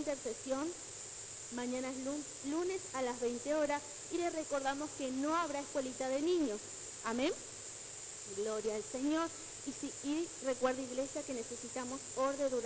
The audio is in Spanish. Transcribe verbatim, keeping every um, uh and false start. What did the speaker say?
intercesión. Mañana es lunes a las veinte horas y les recordamos que no habrá escuelita de niños. Amén. Gloria al Señor. Y, si, y recuerda, iglesia, que necesitamos orden durante